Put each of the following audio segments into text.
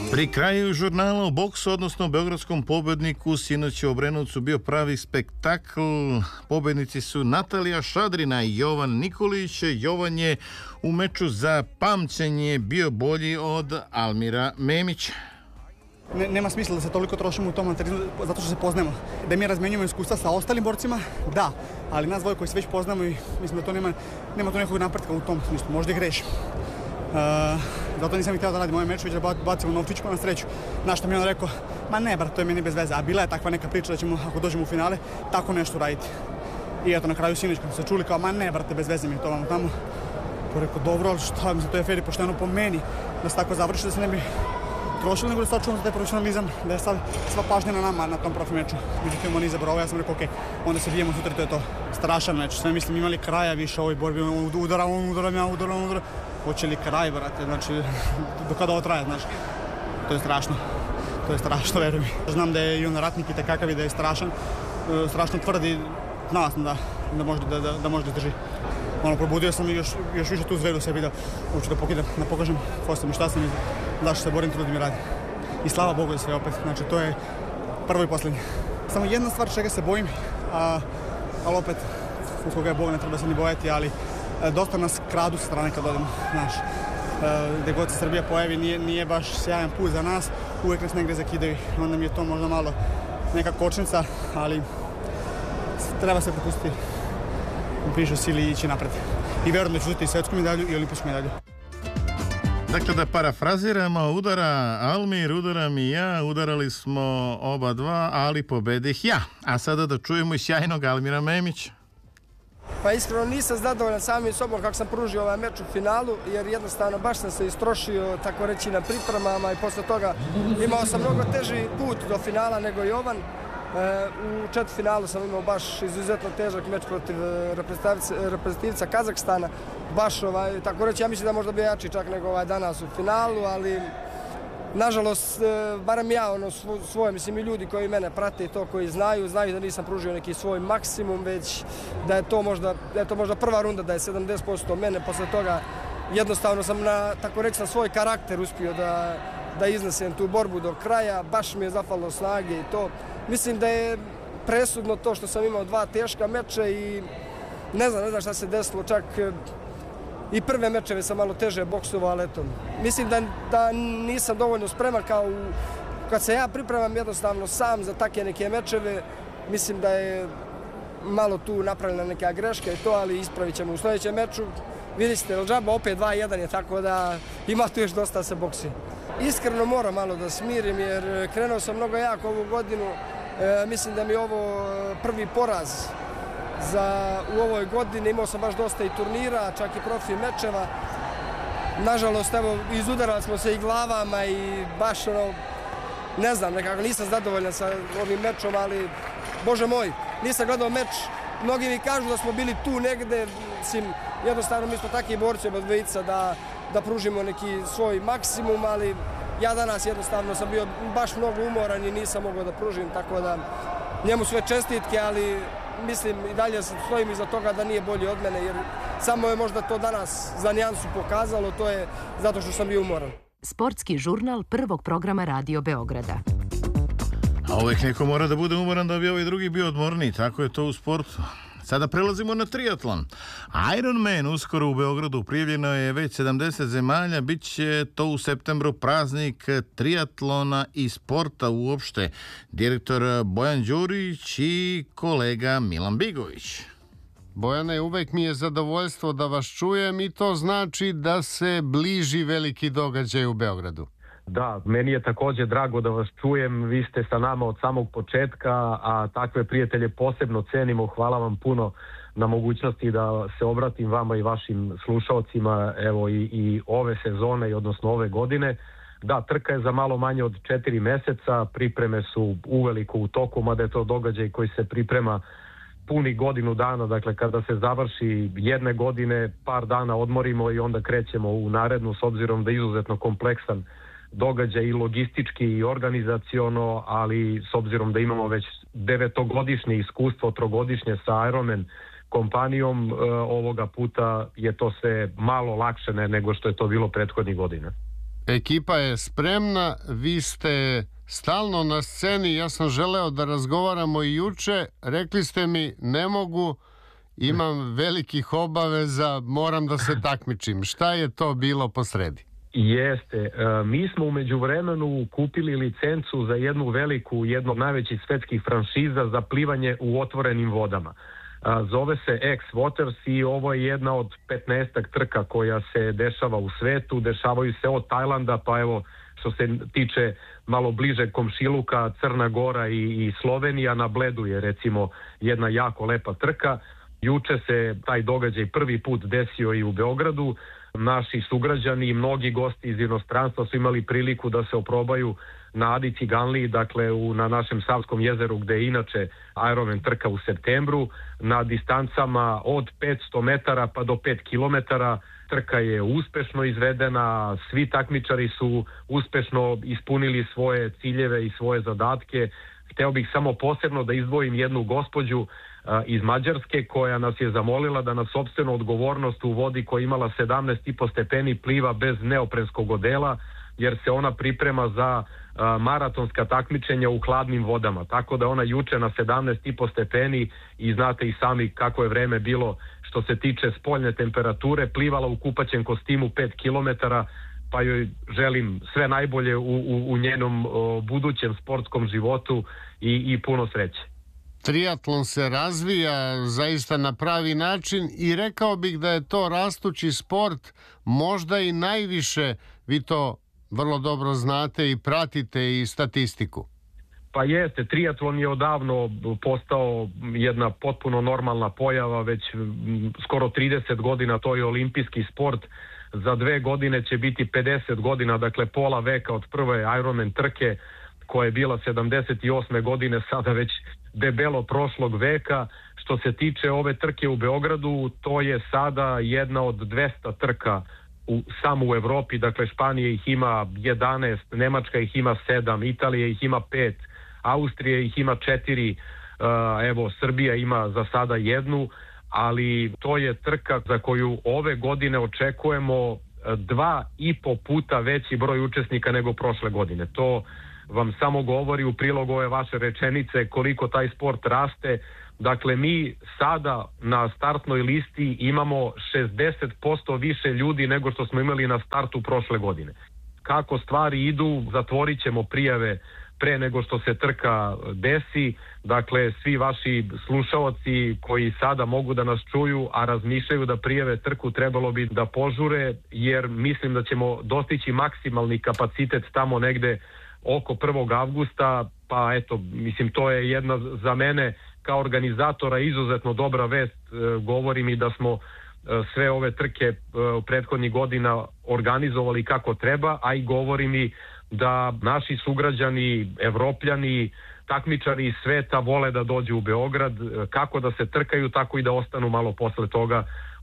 Pri kraju žurnala o boksu, odnosno beogradskom pobedniku, sinoć je u Obrenovcu bio pravi spektakl. Pobednici su Natalija Šadrina i Jovan Nikolić. Jovan je u meču za pamćenje bio bolji od Almira Memića. Nema smisla da se toliko trošimo u tom materiju zato što se poznajemo. Da mi razmenjujemo iskustva sa ostalim borcima, da, ali nas dvoje koji se već poznamo i mislim da to nema to nekog napretka u tom smislu, možda i grešim. Zato nisam htio da radim ovaj meč, već da bacimo novčić, pa na sreću. Na što mi je on rekao, ma ne brat, to je meni bez veze, a bila je takva neka priča da ćemo, ako dođemo u finale, tako nešto raditi. I eto, na kraju sinoć kad se čuli kao, ma ne brate, bez veze mi je to vamo tamo. To rekao, dobro, ali šta, mislim, to je fair i pošteno po meni, da se tako završi, da se ne bi trošili, nego da sačuvam za taj profesionalizam, da je sva pažnja na nama na tom profi meču. Međutim, on izabrao ovo, ja sam rekao, ok, onda se bijemo sutra, to je to strašan meč. Sve mislim, imali kraja više u ovoj borbi, udara. Hoće li kraj, brate, znači, do kada ovo traje, znaš. To je strašno, veruj mi. Znam da je i on ratnik i tekakav i da je strašno tvrdi, znao sam da može da drži. Probudio sam i još više tu zveru sebi da hoću da pokažem ko sam i šta sam i zašto se borim, trudim i radim. I slava Bogu za sve opet, znači to je prvo i posljednje. Samo jedna stvar čega se bojim, ali opet, uz koga je Bog ne treba se ni bojati, ali dosta nas kradu sa strane kad odemo, znaš. Gde god se Srbija pojavi nije baš sjajan put za nas, uvek nas negde zakidaju. Onda mi je to možda malo neka kočnica, ali treba se propustiti u prišu sili i ići napred. I verujem da ću uzeti i svetsku medalju i olimpijsku medalju. Dakle, da parafraziramo, udara Almir, udaram i ja, udarali smo oba dva, ali pobedih ja. A sada da čujemo i sjajnog Almira Memića. Pa iskreno nisam zadovoljan samim sobom kako sam pružio ovaj meč u finalu, jer jednostavno baš sam se istrošio, tako reći, na pripremama i posle toga imao sam mnogo teži put do finala nego Jovan. U četvrtfinalu sam imao baš izuzetno težak meč protiv reprezentativca Kazahstana. Baš, tako reći, ja mislim da možda bio jači čak nego danas u finalu, ali nažalost, barem ja, svoje, mislim i ljudi koji mene prate i to koji znaju da nisam pružio neki svoj maksimum, već da je to možda prva runda, da je 70% mene, posle toga jednostavno sam tako reći, na svoj karakter uspio da iznesem tu borbu do kraja, baš mi je zafalilo snage i to. Mislim da je presudno to što sam imao dva teška meča i ne znam šta se desilo, čak i prve mečeve sam malo teže boksovao, ali eto, mislim da nisam dovoljno spreman kao kad se ja pripremam jednostavno sam za takve neke mečeve, mislim da je malo tu napravljena neka greška i to, ali ispravit ćemo u sljedećem meču. Vidite ćete, džaba opet 2-1 je, tako da ima tu još dosta se boksi. Iskreno moram malo da smirim jer krenuo sam mnogo jako ovu godinu, mislim da mi je ovo prvi poraz u ovoj godini, imao sam baš dosta i turnira, čak i profi mečeva. Nažalost, evo, izudarali smo se i glavama i baš ne znam, nekako nisam zadovoljan sa ovim mečom, ali Bože moj, nisam gledao meč. Mnogi mi kažu da smo bili tu negde, mislim, jednostavno mi smo takvi borci od dvojica da pružimo neki svoj maksimum, ali ja danas jednostavno sam bio baš mnogo umoran i nisam mogao da pružim, tako da njemu sve čestitke, ali mislim i dalje stojim iza toga da nije bolji od mene, jer samo je možda to danas za nijansu pokazalo, to je zato što sam bio umoran. Sportski žurnal prvog programa Radio Beograda. A uvek neko mora da bude umoran da bi ovaj drugi bio odmorniji, tako je to u sportu. Sada prelazimo na triatlon. Ironman uskoro u Beogradu, prijavljeno je već 70 zemalja, bit će to u septembru praznik triatlona i sporta uopšte. Direktor Bojan Đurić i kolega Milan Bigović. Bojane, uvek mi je zadovoljstvo da vas čujem i to znači da se bliži veliki događaj u Beogradu. Da, meni je također drago da vas čujem, vi ste sa nama od samog početka, a takve prijatelje posebno cenimo, hvala vam puno na mogućnosti da se obratim vama i vašim slušalcima, evo i ove sezone, odnosno ove godine. Da, trka je za malo manje od 4 meseca, pripreme su uveliko u toku, mada je to događaj koji se priprema puni godinu dana, dakle kada se završi jedne godine, par dana odmorimo i onda krećemo u narednu, s obzirom da je izuzetno kompleksan događaj i logistički i organizaciono, ali s obzirom da imamo već 9-godišnje iskustvo, 3-godišnje sa Ironman kompanijom, ovoga puta je to sve malo lakše nego što je to bilo prethodnih godina. Ekipa je spremna, vi ste stalno na sceni, ja sam želeo da razgovaramo i juče, rekli ste mi ne mogu, imam velikih obaveza, moram da se takmičim. Šta je to bilo posredi? Jeste. Mi smo u međuvremenu kupili licencu za jednu od najvećih svetskih franšiza za plivanje u otvorenim vodama. Zove se X-Waters i ovo je jedna od 15 trka koja se dešava u svetu. Dešavaju se od Tajlanda, pa evo što se tiče malo bliže komšiluka, Crna Gora i Slovenija, na Bledu je recimo jedna jako lepa trka. Juče se taj događaj prvi put desio i u Beogradu. Naši sugrađani i mnogi gosti iz inostranstva su imali priliku da se oprobaju na Adi Ciganliji, dakle na našem Savskom jezeru gde je inače Ironman trka u septembru, na distancama od 500 metara pa do 5 kilometara. Trka je uspešno izvedena, svi takmičari su uspešno ispunili svoje ciljeve i svoje zadatke. Hteo bih samo posebno da izdvojim jednu gospođu iz Mađarske koja nas je zamolila da na sopstvenu odgovornost u vodi koja je imala 17,5 stepeni pliva bez neoprenskog odela, jer se ona priprema za maratonska takmičenja u hladnim vodama. Tako da ona juče na 17,5 stepeni, i znate i sami kako je vreme bilo što se tiče spoljne temperature, plivala u kupaćem kostimu 5 kilometara, pa joj želim sve najbolje u njenom budućem sportskom životu i puno sreće. Triatlon se razvija zaista na pravi način i rekao bih da je to rastući sport, možda i najviše, vi to vrlo dobro znate i pratite i statistiku. Pa jeste, triatlon je odavno postao jedna potpuno normalna pojava, već skoro 30 godina, to je olimpijski sport. Za 2 godine će biti 50 godina, dakle pola veka od prve Ironman trke koja je bila 78. godine, sada već debelo prošlog veka. Što se tiče ove trke u Beogradu, to je sada jedna od 200 trka samo u Evropi, dakle Španija ih ima 11, Nemačka ih ima 7, Italija ih ima 5, Austrija ih ima 4, evo Srbija ima za sada 1, ali to je trka za koju ove godine očekujemo 2,5 puta veći broj učesnika nego prošle godine. To vam samo govori u prilog ove vaše rečenice koliko taj sport raste. Dakle, mi sada na startnoj listi imamo 60% više ljudi nego što smo imali na startu prošle godine. Kako stvari idu, zatvorit ćemo prijave pre nego što se trka desi. Dakle, svi vaši slušaoci koji sada mogu da nas čuju, a razmišljaju da prijave trku, trebalo bi da požure, jer mislim da ćemo dostići maksimalni kapacitet tamo negde oko 1. avgusta, pa eto, mislim, to je jedna za mene kao organizatora izuzetno dobra vest. Govorim i da smo sve ove trke prethodnih godina organizovali kako treba, a i govorim i da naši sugrađani, Evropljani, takmičari iz sveta vole da dođu u Beograd, kako da se trkaju, tako i da ostanu malo posle toga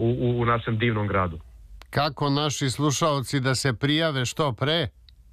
u našem divnom gradu. Kako naši slušaoci da se prijave što pre?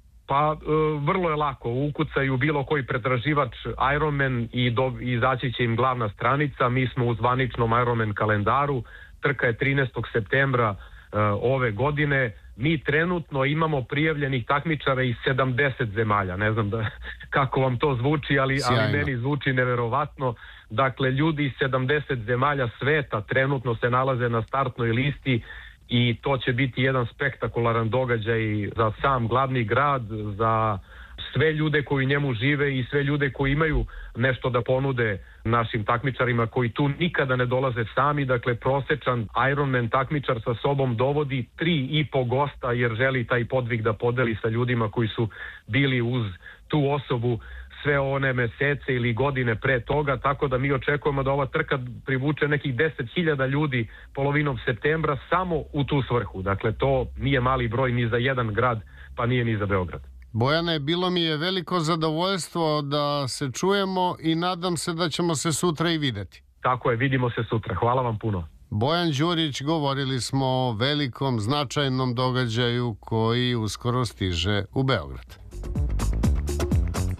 Pa vrlo je lako, ukucaju bilo koji pretraživač Ironman i izaći će im glavna stranica. Mi smo u zvaničnom Ironman kalendaru, trka je 13. septembra ove godine. Mi trenutno imamo prijavljenih takmičara iz 70 zemalja. Ne znam kako vam to zvuči, ali meni zvuči neverovatno. Dakle, ljudi iz 70 zemalja sveta trenutno se nalaze na startnoj listi i to će biti jedan spektakularan događaj za sam glavni grad, za sve ljude koji njemu žive i sve ljude koji imaju nešto da ponude našim takmičarima koji tu nikada ne dolaze sami. Dakle, prosečan Ironman takmičar sa sobom dovodi 3,5 gosta jer želi taj podvig da podeli sa ljudima koji su bili uz tu osobu sve one mesece ili godine pre toga, tako da mi očekujemo da ova trka privuče nekih 10.000 ljudi polovinom septembra samo u tu svrhu. Dakle, to nije mali broj ni za jedan grad, pa nije ni za Beograd. Bojane, bilo mi je veliko zadovoljstvo da se čujemo i nadam se da ćemo se sutra i videti. Tako je, vidimo se sutra. Hvala vam puno. Bojan Đurić, govorili smo o velikom, značajnom događaju koji uskoro stiže u Beograd.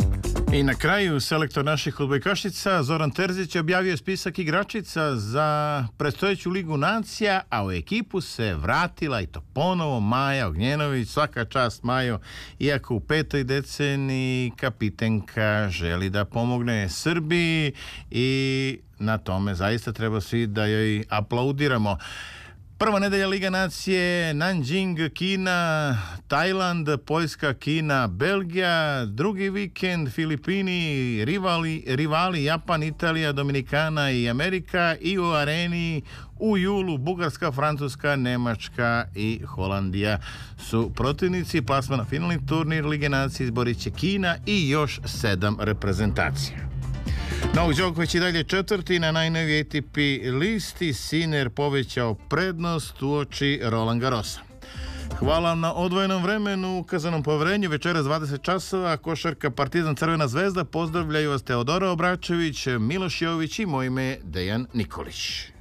I na kraju selektor naših odbojkašica Zoran Terzić objavio spisak igračica za predstojeću Ligu nacija, a u ekipu se vratila i to ponovo Maja Ognjenović. Svaka čast Majo, iako u 5. deceniji kapitenka želi da pomogne Srbiji i na tome zaista treba svi da joj aplaudiramo. Prva nedelja Liga nacije, Nanjing, Kina, Tajland, Poljska, Kina, Belgija. Drugi vikend, Filipini, rivali Japan, Italija, Dominikana i Amerika. I u areni u julu Bugarska, Francuska, Nemačka i Holandija su protivnici. Plasman na finalni turnir Lige nacije izborit će Kina i još 7 reprezentacija. Novak Đoković i dalje četvrti na najnovijoj ATP listi. Sinner povećao prednost uoči Roland Garrosa. Hvala vam na odvojenom vremenu, ukazanom poverenju. Večeras 20 časova, košarka Partizan Crvena zvezda. Pozdravljaju vas Teodora Obračević, Miloš Jović i moje ime Dejan Nikolić.